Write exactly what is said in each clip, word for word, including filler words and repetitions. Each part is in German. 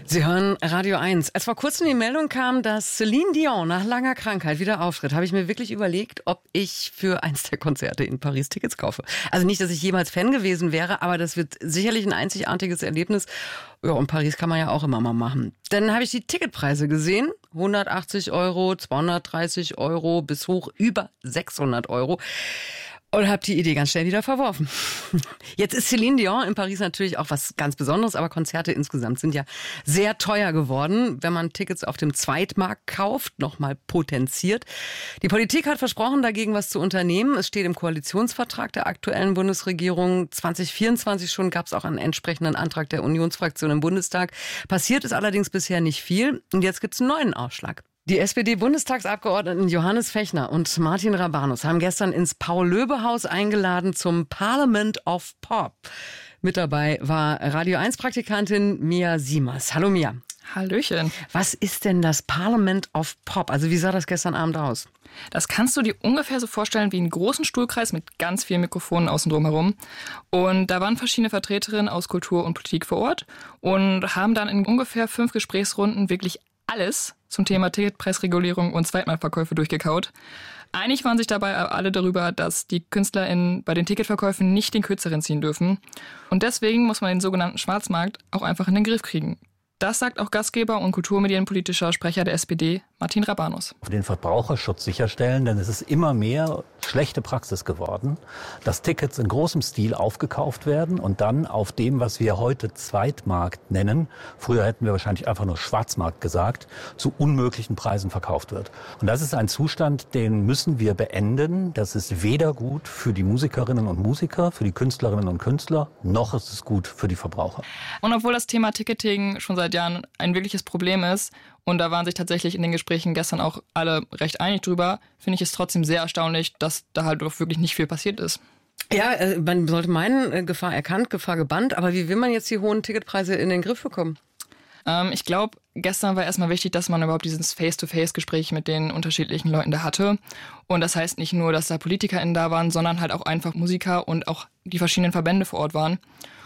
Sie hören Radio eins. Als vor kurzem die Meldung kam, dass Céline Dion nach langer Krankheit wieder auftritt, habe ich mir wirklich überlegt, ob ich für eins der Konzerte in Paris Tickets kaufe. Also nicht, dass ich jemals Fan gewesen wäre, aber das wird sicherlich ein einzigartiges Erlebnis. Ja, und Paris kann man ja auch immer mal machen. Dann habe ich die Ticketpreise gesehen. hundertachtzig Euro, zweihundertdreißig Euro bis hoch über sechshundert Euro. Und habe die Idee ganz schnell wieder verworfen. Jetzt ist Céline Dion in Paris natürlich auch was ganz Besonderes, aber Konzerte insgesamt sind ja sehr teuer geworden, wenn man Tickets auf dem Zweitmarkt kauft, nochmal potenziert. Die Politik hat versprochen, dagegen was zu unternehmen. Es steht im Koalitionsvertrag der aktuellen Bundesregierung. zwanzig vierundzwanzig schon gab es auch einen entsprechenden Antrag der Unionsfraktion im Bundestag. Passiert ist allerdings bisher nicht viel. Und jetzt gibt es einen neuen Ausschlag. Die S P D-Bundestagsabgeordneten Johannes Fechner und Martin Rabanus haben gestern ins Paul-Löbe-Haus eingeladen zum Parliament of Pop. Mit dabei war Radio eins Praktikantin Mia Siemers. Hallo Mia. Hallöchen. Was ist denn das Parliament of Pop? Also wie sah das gestern Abend aus? Das kannst du dir ungefähr so vorstellen wie einen großen Stuhlkreis mit ganz vielen Mikrofonen außen drum herum. Und da waren verschiedene Vertreterinnen aus Kultur und Politik vor Ort und haben dann in ungefähr fünf Gesprächsrunden wirklich alles zum Thema Ticketpreisregulierung und Zweitmarktverkäufe durchgekaut. Einig waren sich dabei alle darüber, dass die KünstlerInnen bei den Ticketverkäufen nicht den Kürzeren ziehen dürfen. Und deswegen muss man den sogenannten Schwarzmarkt auch einfach in den Griff kriegen. Das sagt auch Gastgeber und kulturmedienpolitischer Sprecher der S P D, Martin Rabanus. Den Verbraucherschutz sicherstellen, denn es ist immer mehr schlechte Praxis geworden, dass Tickets in großem Stil aufgekauft werden und dann auf dem, was wir heute Zweitmarkt nennen, früher hätten wir wahrscheinlich einfach nur Schwarzmarkt gesagt, zu unmöglichen Preisen verkauft wird. Und das ist ein Zustand, den müssen wir beenden. Das ist weder gut für die Musikerinnen und Musiker, für die Künstlerinnen und Künstler, noch ist es gut für die Verbraucher. Und obwohl das Thema Ticketing schon seit Jahren ein wirkliches Problem ist, und da waren sich tatsächlich in den Gesprächen gestern auch alle recht einig drüber, finde ich es trotzdem sehr erstaunlich, dass da halt doch wirklich nicht viel passiert ist. Ja, man sollte meinen, Gefahr erkannt, Gefahr gebannt, aber wie will man jetzt die hohen Ticketpreise in den Griff bekommen? Ähm, ich glaube, gestern war erstmal wichtig, dass man überhaupt dieses Face-to-Face-Gespräch mit den unterschiedlichen Leuten da hatte. Und das heißt nicht nur, dass da PolitikerInnen da waren, sondern halt auch einfach Musiker und auch die verschiedenen Verbände vor Ort waren.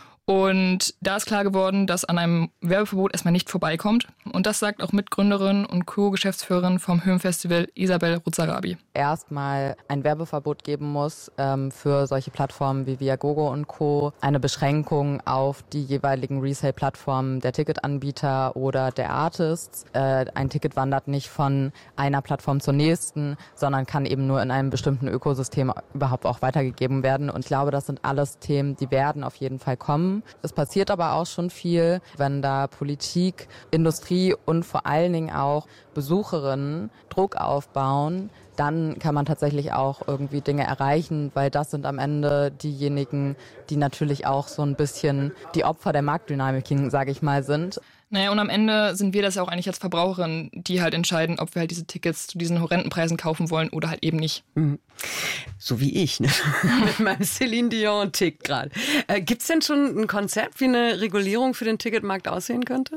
Und da ist klar geworden, dass an einem Werbeverbot erstmal nicht vorbeikommt. Und das sagt auch Mitgründerin und Co-Geschäftsführerin vom Höhenfestival Isabel Ruzarabi. Erstmal ein Werbeverbot geben muss ähm, für solche Plattformen wie Viagogo und Co. Eine Beschränkung auf die jeweiligen Resale-Plattformen der Ticketanbieter oder der Artists. Äh, ein Ticket wandert nicht von einer Plattform zur nächsten, sondern kann eben nur in einem bestimmten Ökosystem überhaupt auch weitergegeben werden. Und ich glaube, das sind alles Themen, die werden auf jeden Fall kommen. Es passiert aber auch schon viel, wenn da Politik, Industrie und vor allen Dingen auch Besucherinnen Druck aufbauen, dann kann man tatsächlich auch irgendwie Dinge erreichen, weil das sind am Ende diejenigen, die natürlich auch so ein bisschen die Opfer der Marktdynamiken, sage ich mal, sind. Naja, und am Ende sind wir das ja auch eigentlich als Verbraucherin, die halt entscheiden, ob wir halt diese Tickets zu diesen horrenden Preisen kaufen wollen oder halt eben nicht. Mhm. So wie ich, ne? Mit meinem Céline Dion-Tick gerade. Äh, gibt's denn schon ein Konzept, wie eine Regulierung für den Ticketmarkt aussehen könnte?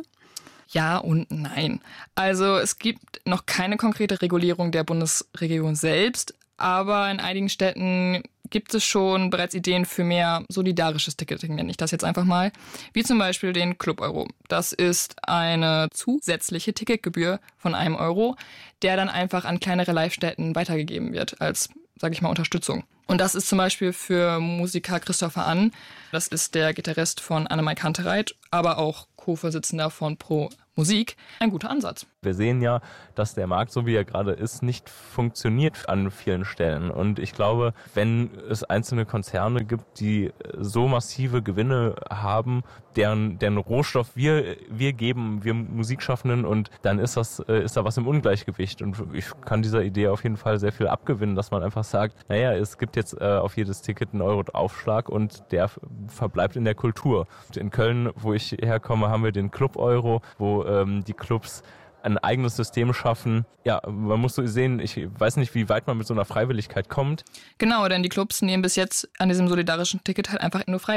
Ja und nein. Also es gibt noch keine konkrete Regulierung der Bundesregierung selbst, aber in einigen Städten gibt es schon bereits Ideen für mehr solidarisches Ticketing, nenne ich das jetzt einfach mal, wie zum Beispiel den Club Euro. Das ist eine zusätzliche Ticketgebühr von einem Euro, der dann einfach an kleinere Live-Städten weitergegeben wird als, sage ich mal, Unterstützung. Und das ist zum Beispiel für Musiker Christopher Ann, das ist der Gitarrist von Annemai Kantereit, aber auch Co-Vorsitzender von Pro Musik, ein guter Ansatz. Wir sehen ja, dass der Markt, so wie er gerade ist, nicht funktioniert an vielen Stellen. Und ich glaube, wenn es einzelne Konzerne gibt, die so massive Gewinne haben, deren, deren Rohstoff wir, wir geben, wir Musikschaffenden, und dann ist das, ist da was im Ungleichgewicht. Und ich kann dieser Idee auf jeden Fall sehr viel abgewinnen, dass man einfach sagt, naja, es gibt jetzt auf jedes Ticket einen Euro Aufschlag und der verbleibt in der Kultur. In Köln, wo ich herkomme, haben wir den Club Euro, wo ähm, die Clubs ein eigenes System schaffen. Ja, man muss so sehen, ich weiß nicht, wie weit man mit so einer Freiwilligkeit kommt. Genau, denn die Clubs nehmen bis jetzt an diesem solidarischen Ticket halt einfach nur frei.